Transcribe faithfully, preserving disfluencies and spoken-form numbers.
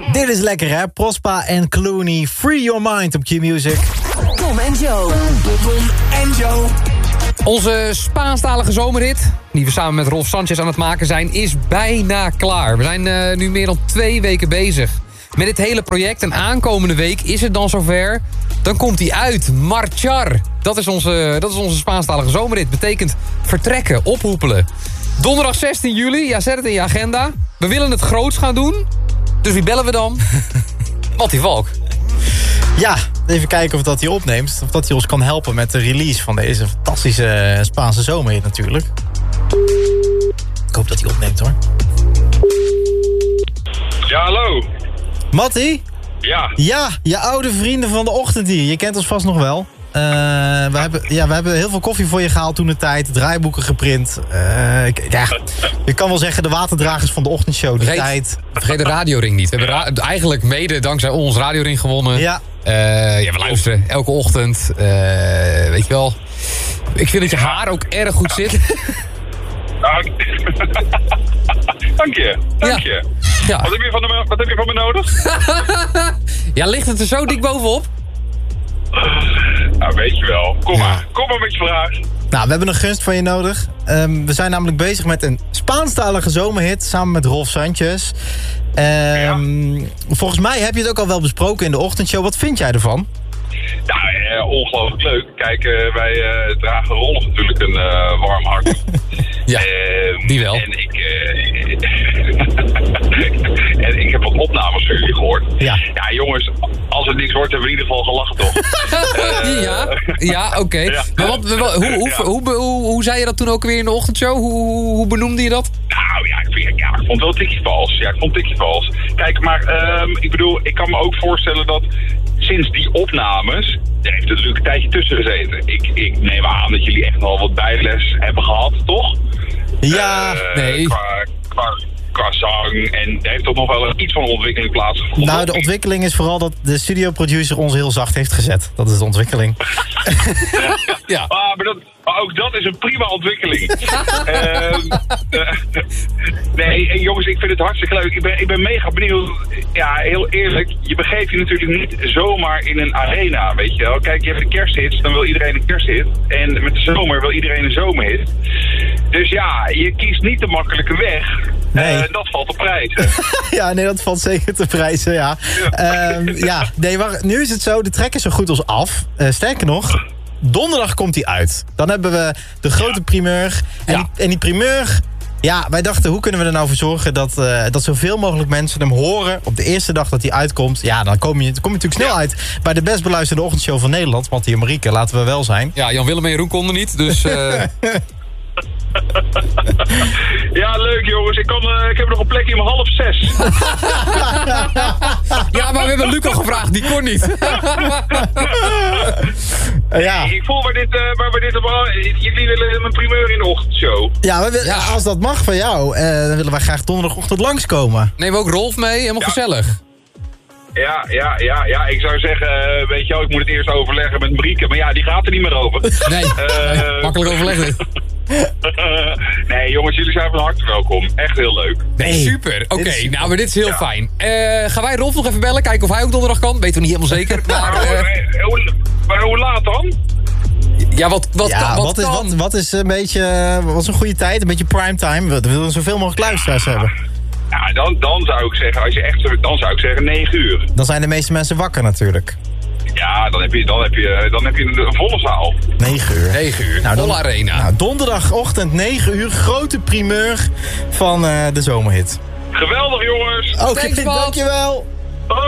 Dit is lekker, hè? Prospa en Clooney, Free Your Mind op Q-Music. Tom en Joe. Tom en Joe. Onze Spaanstalige zomerhit, die we samen met Rolf Sanchez aan het maken zijn, is bijna klaar. We zijn uh, nu meer dan twee weken bezig met dit hele project. En aankomende week is het dan zover. Dan komt hij uit. Marchar. Dat is onze, dat is onze Spaanstalige zomerhit. Betekent vertrekken, ophoepelen. Donderdag zestien juli, ja, zet het in je agenda. We willen het groots gaan doen. Dus wie bellen we dan? Mattie Valk. Ja, even kijken of dat hij opneemt. Of dat hij ons kan helpen met de release van deze fantastische Spaanse zomerhit natuurlijk. Ik hoop dat hij opneemt, hoor. Ja, hallo. Mattie? Ja. Ja, je oude vrienden van de ochtend hier. Je kent ons vast nog wel. Uh, we, hebben, ja, we hebben heel veel koffie voor je gehaald toen de tijd. Draaiboeken geprint. Uh, ik, ja, je kan wel zeggen de waterdragers van de ochtendshow. Die Vergeet, tijd. vergeet de radioring niet. We hebben ra- eigenlijk mede dankzij ons radioring gewonnen. Ja. Uh, ja, we luisteren elke ochtend. Uh, weet je wel. Ik vind dat je haar ook erg goed zit. Dank je, dank Ja. je. Ja. Wat heb je van me, wat heb je van me nodig? Ja, ligt het er zo dik bovenop? Nou, weet je wel. Kom Ja. maar, kom maar met je vraag. Nou, we hebben een gunst van je nodig. Um, we zijn namelijk bezig met een Spaanstalige zomerhit samen met Rolf Sanchez. Um, ja. Volgens mij heb je het ook al wel besproken in de ochtendshow. Wat vind jij ervan? Nou, eh, ongelooflijk leuk. Kijk, uh, wij uh, dragen Rolf natuurlijk een uh, warm hart. Ja, uh, die wel. En ik, uh, en ik heb wat opnames van jullie gehoord. Ja. Ja, jongens, als het niks wordt, hebben we in ieder geval gelachen, toch? uh, ja, ja oké. Okay. Ja. Maar wat, hoe, hoe, hoe, Ja. hoe, hoe, hoe zei je dat toen ook weer in de ochtendshow? Hoe, hoe, hoe benoemde je dat? Nou ja, ik, vind, ja, ik vond het wel een tikje vals. Ja, ik vond het een tikje vals. Kijk, maar um, ik bedoel, ik kan me ook voorstellen dat sinds die opnames, er heeft er natuurlijk een tijdje tussen gezeten. Ik, ik neem aan dat jullie echt wel wat bijles hebben gehad, toch? Ja, uh, nee. Qua, qua, qua zang. En er heeft toch nog wel iets van ontwikkeling plaatsgevonden? nou, de ontwikkeling is vooral dat de studioproducer ons heel zacht heeft gezet. Dat is de ontwikkeling. Ja. Ah, maar, dat, maar ook dat is een prima ontwikkeling. um, uh, nee, en jongens, ik vind het hartstikke leuk. Ik ben, ik ben mega benieuwd. Ja, heel eerlijk, je begeeft je natuurlijk niet zomaar in een arena, weet je wel. Kijk, je hebt een kersthit, dan wil iedereen een kersthit. En met de zomer wil iedereen een zomerhit. Dus ja, je kiest niet de makkelijke weg. Nee. Uh, dat valt te prijzen. Ja, nee, dat valt zeker te prijzen, ja. Ja, um, ja nee, maar nu is het zo, de track is zo goed als af. Uh, sterker nog, donderdag komt hij uit. Dan hebben we de grote ja. primeur. En, Ja. die, en die primeur, ja, wij dachten, hoe kunnen we er nou voor zorgen dat, uh, dat zoveel mogelijk mensen hem horen op de eerste dag dat hij uitkomt. Ja, dan kom je, kom je natuurlijk snel ja. uit bij de best beluisterde ochtendshow van Nederland. Mattie en Marieke, laten we wel zijn. Ja, Jan Willem en Jeroen konden niet, dus... Uh... Ja, leuk jongens. Ik, kan, uh, ik heb nog een plekje om half zes. Ja, maar we hebben Luc al gevraagd, die kon niet. Ja. Ik voel waar dit, uh, waar we dit op... Jullie willen een primeur in de ochtendshow. Ja, we willen, Ja. als dat mag van jou, uh, dan willen wij graag donderdagochtend langskomen. Nemen we ook Rolf mee, helemaal Ja. gezellig. Ja, ja, ja, ja. Ik zou zeggen, uh, weet je wel, ik moet het eerst overleggen met Marieke. Maar ja, die gaat er niet meer over. Nee, Uh, nee, makkelijk overleggen. Nee, jongens, jullie zijn van harte welkom. Echt heel leuk. Nee, Nee, super. Oké, dit is super. nou, maar dit is heel Ja. fijn. Uh, gaan wij Rolf nog even bellen, kijken of hij ook donderdag kan? Weten we niet helemaal zeker. Maar, Maar, uh, uh, hoe, maar hoe laat dan? ja, wat, wat, Ja, kan, wat, wat, is, kan? wat, wat is een beetje, uh, wat is een goede tijd? Een beetje primetime. We willen zoveel mogelijk luisteraars hebben. Ja, dan, dan zou ik zeggen, als je echt, dan zou ik zeggen negen uur. Dan zijn de meeste mensen wakker natuurlijk. Ja, dan heb je, dan heb je, dan heb je een volle zaal. negen uur. negen uur, Nou, dan- volle arena. Nou, donderdagochtend negen uur, grote primeur van uh, de zomerhit. Geweldig jongens! Oké, Thanks, Bas. dankjewel.